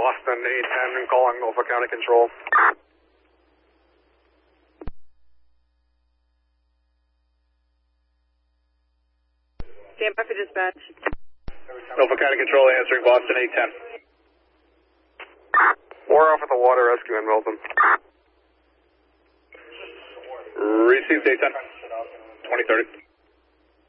Boston 810 calling Norfolk County Control. Stand by for dispatch. Norfolk County Control answering Boston 810. We're off at the water rescue in Milton. Received 810. 2030.